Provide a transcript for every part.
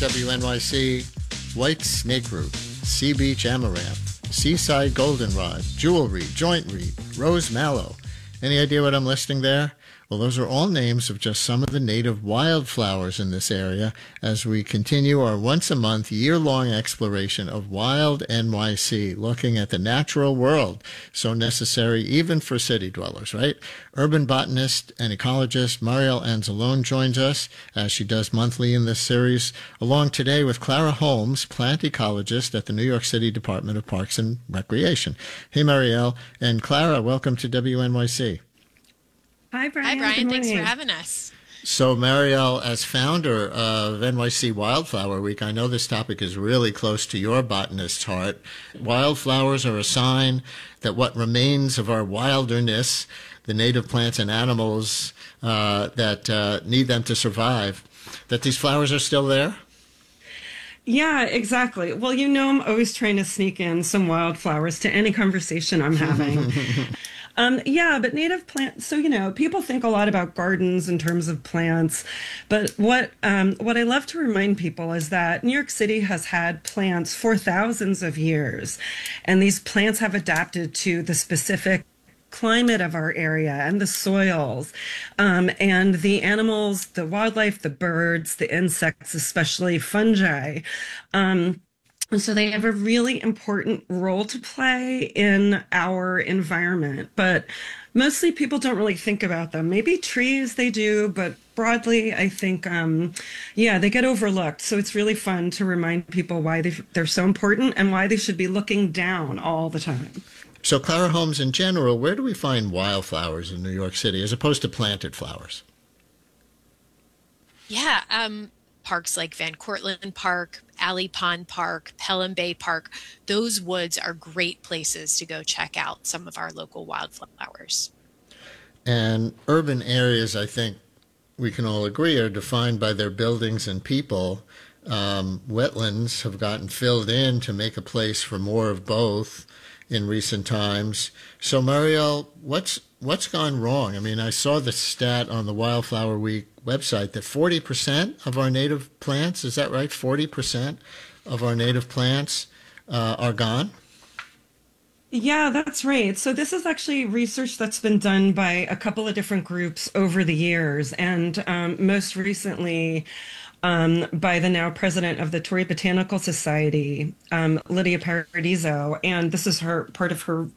WNYC, white snakeroot, sea beach amaranth, seaside goldenrod, jewelry, joint reed, rose mallow. Any idea what I'm listing there? Well, those are all names of just some of the native wildflowers in this area as we continue our once-a-month, year-long exploration of Wild NYC, looking at the natural world, so necessary even for city dwellers, right? Urban botanist and ecologist Marielle Anzalone joins us, as she does monthly in this series, along today with Clara Holmes, plant ecologist at the New York City Department of Parks and Recreation. Hey, Marielle. And Clara, welcome to WNYC. Hi, Brian. Hi, Brian. Thanks for having us. So, Marielle, as founder of NYC Wildflower Week, I know this topic is really close to your botanist's heart. Wildflowers are a sign that what remains of our wilderness, the native plants and animals that need them to survive, that these flowers are still there? Yeah, exactly. Well, you know, I'm always trying to sneak in some wildflowers to any conversation I'm having. Yeah, but native plants. So, you know, people think a lot about gardens in terms of plants, but what I love to remind people is that New York City has had plants for thousands of years, and these plants have adapted to the specific climate of our area and the soils, and the animals, the wildlife, the birds, the insects, especially fungi. And so they have a really important role to play in our environment, but mostly people don't really think about them. Maybe trees they do, but broadly, I think, yeah, they get overlooked. So it's really fun to remind people why they're so important and why they should be looking down all the time. So, Clara Holmes, in general, where do we find wildflowers in New York City as opposed to planted flowers? Yeah, parks like Van Cortlandt Park, Alley Pond Park, Pelham Bay Park, those woods are great places to go check out some of our local wildflowers. And urban areas, I think we can all agree, are defined by their buildings and people. Wetlands have gotten filled in to make a place for more of both in recent times. So, Marielle, what's gone wrong? I mean, I saw the stat on the Wildflower Week website that 40% of our native plants, is that right? 40% of our native plants are gone? Yeah, that's right. So this is actually research that's been done by a couple of different groups over the years, and most recently by the now president of the Torrey Botanical Society, Lydia Paradiso, and this is part of her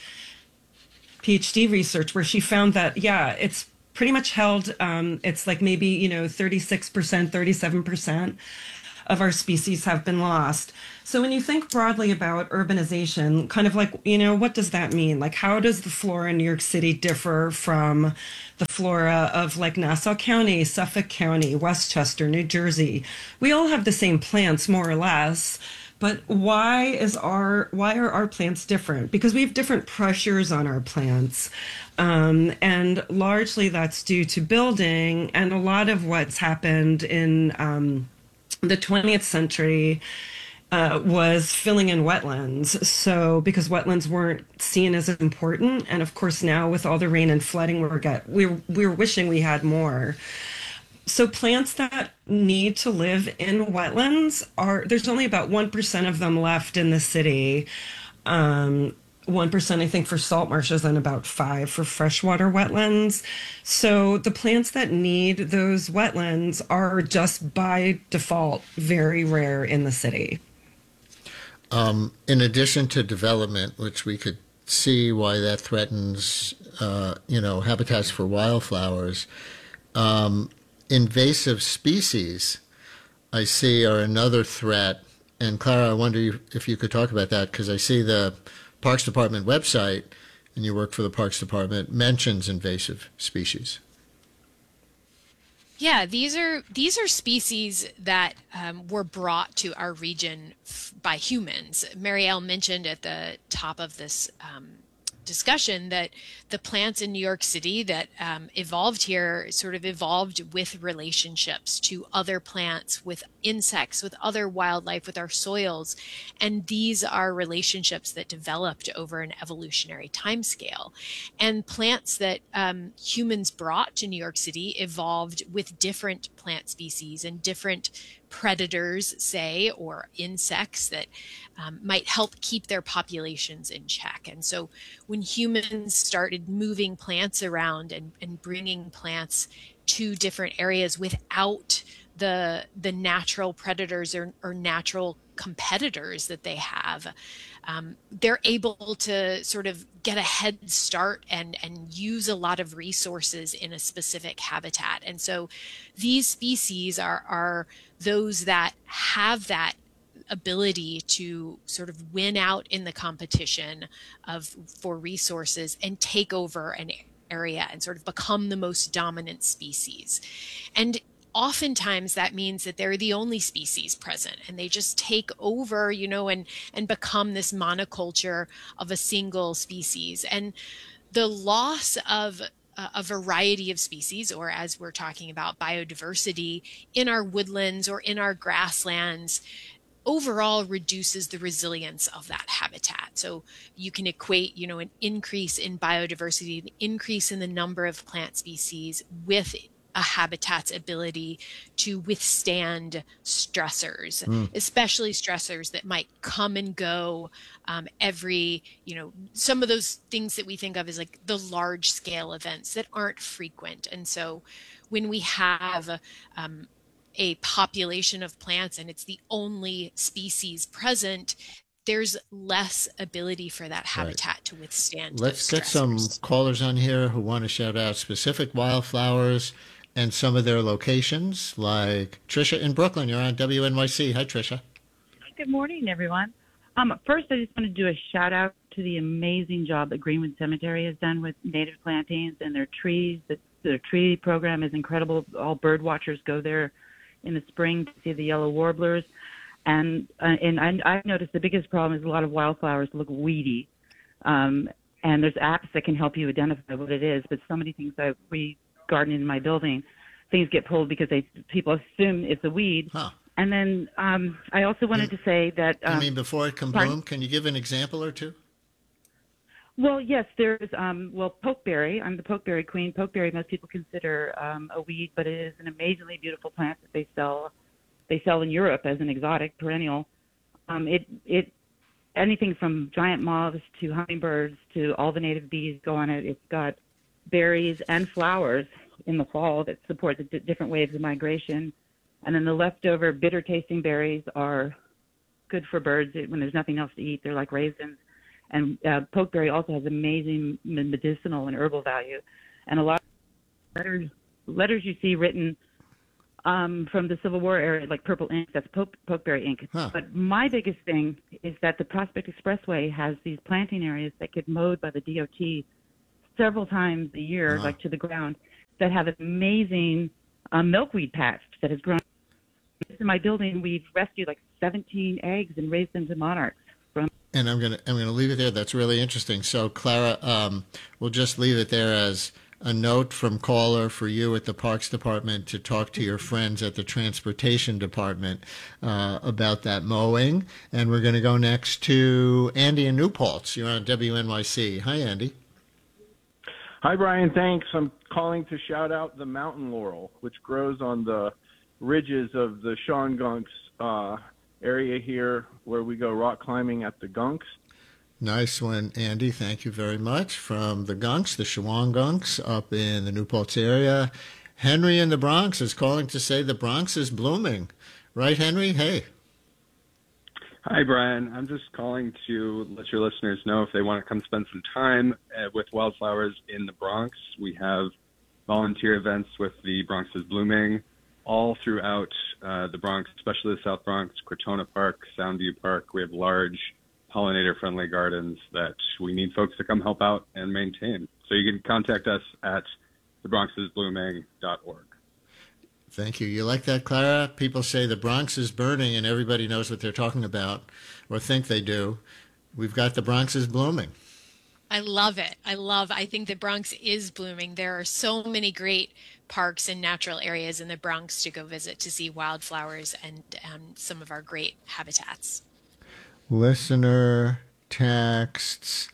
PhD research, where she found that, yeah, it's pretty much held, it's like maybe, 36%, 37% of our species have been lost. So when you think broadly about urbanization, kind of like, what does that mean? Like, how does the flora in New York City differ from the flora of like Nassau County, Suffolk County, Westchester, New Jersey? We all have the same plants, more or less. But why are our plants different? Because we have different pressures on our plants. And largely that's due to building, and a lot of what's happened in the 20th century was filling in wetlands. So because wetlands weren't seen as important, and of course now with all the rain and flooding we're wishing we had more. So plants that need to live in wetlands there's only about 1% of them left in the city. 1%, I think, for salt marshes, and about 5% for freshwater wetlands. So the plants that need those wetlands are just by default very rare in the city. In addition to development, which we could see why that threatens, habitats for wildflowers, invasive species, I see, are another threat. And Clara, I wonder if you could talk about that, because I see the Parks Department website, and you work for the Parks Department, mentions invasive species. Yeah, these are species that were brought to our region by humans. Marielle mentioned at the top of this discussion that the plants in New York City that evolved here sort of evolved with relationships to other plants, with insects, with other wildlife, with our soils. And these are relationships that developed over an evolutionary timescale. And plants that humans brought to New York City evolved with different plant species and different predators, say, or insects that might help keep their populations in check. And so when humans started moving plants around and bringing plants to different areas without the natural predators or natural competitors that they have, they're able to sort of get a head start and use a lot of resources in a specific habitat. And so these species are those that have that ability to sort of win out in the competition for resources and take over an area and sort of become the most dominant species. And oftentimes that means that they're the only species present and they just take over, and become this monoculture of a single species. And the loss of a variety of species, or as we're talking about biodiversity in our woodlands or in our grasslands, overall reduces the resilience of that habitat. So you can equate, an increase in biodiversity, an increase in the number of plant species with a habitat's ability to withstand stressors, especially stressors that might come and go every, some of those things that we think of as like the large scale events that aren't frequent. And so when we have a population of plants and it's the only species present, there's less ability for that habitat to withstand. Let's get some callers on here who want to shout out specific wildflowers and some of their locations, like Tricia in Brooklyn. You're on WNYC. Hi, Tricia. Good morning, everyone. First, I just want to do a shout out to the amazing job that Greenwood Cemetery has done with native plantings and their trees. Their tree program is incredible. All bird watchers go there in the spring to see the yellow warblers. And I've noticed the biggest problem is a lot of wildflowers look weedy. And there's apps that can help you identify what it is. But so many things we garden in my building, things get pulled because people assume it's a weed. Huh. And then I also wanted to say that... before it can bloom, can you give an example or two? Well, yes, there's, pokeberry. I'm the pokeberry queen. Pokeberry most people consider a weed, but it is an amazingly beautiful plant that they sell in Europe as an exotic perennial. Anything from giant moths to hummingbirds to all the native bees go on it. It's got berries and flowers in the fall that support the different waves of migration. And then the leftover bitter tasting berries are good for birds when there's nothing else to eat. They're like raisins. And pokeberry also has amazing medicinal and herbal value. And a lot of letters you see written from the Civil War era, like purple ink, that's pokeberry ink. Huh. But my biggest thing is that the Prospect Expressway has these planting areas that get mowed by the DOT several times a year, like to the ground, that have an amazing milkweed patch that has grown. In my building, we've rescued like 17 eggs and raised them to monarchs. And I'm gonna leave it there. That's really interesting. So, Clara, we'll just leave it there as a note from caller for you at the Parks Department to talk to your friends at the Transportation Department about that mowing. And we're going to go next to Andy in New Paltz. You're on WNYC. Hi, Andy. Hi, Brian. Thanks. I'm calling to shout out the mountain laurel, which grows on the ridges of the Shawangunk area here where we go rock climbing at the Gunks. Nice one, Andy. Thank you very much. From the Gunks, the Shawangunks up in the New Paltz area. Henry in the Bronx is calling to say the Bronx is blooming. Right, Henry? Hey. Hi, Brian. I'm just calling to let your listeners know if they want to come spend some time with wildflowers in the Bronx. We have volunteer events with the Bronx is Blooming all throughout the Bronx, especially the South Bronx, Crotona Park, Soundview Park. We have large pollinator-friendly gardens that we need folks to come help out and maintain. So you can contact us at thebronxisblooming.org. Thank you. You like that, Clara? People say the Bronx is burning and everybody knows what they're talking about or think they do. We've got the Bronx is blooming. I love it. I think the Bronx is blooming. There are so many great parks and natural areas in the Bronx to go visit to see wildflowers and some of our great habitats. Listener texts,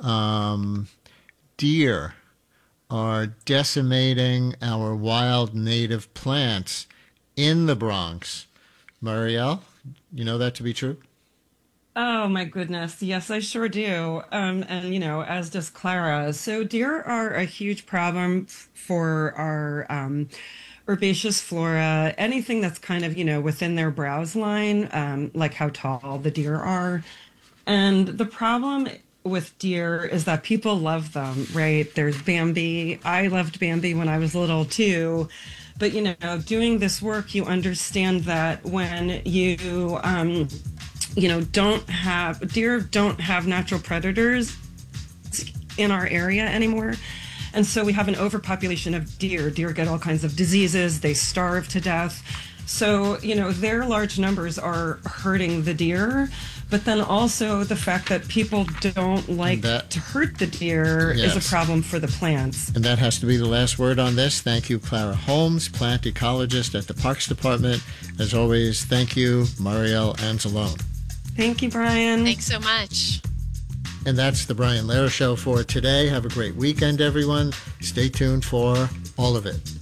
deer are decimating our wild native plants in the Bronx. Marielle, you know that to be true? Oh my goodness. Yes, I sure do. And as does Clara. So deer are a huge problem for our herbaceous flora. Anything that's kind of, within their browse line, like how tall the deer are. And the problem with deer is that people love them, right? There's Bambi. I loved Bambi when I was little too. But, doing this work, you understand that when you deer don't have natural predators in our area anymore. And so we have an overpopulation of deer. Deer get all kinds of diseases. They starve to death. So, their large numbers are hurting the deer. But then also the fact that people don't like to hurt the deer is a problem for the plants. And that has to be the last word on this. Thank you, Clara Holmes, plant ecologist at the Parks Department. As always, thank you, Marielle Anzalone. Thank you, Brian. Thanks so much. And that's the Brian Lehrer Show for today. Have a great weekend, everyone. Stay tuned for all of it.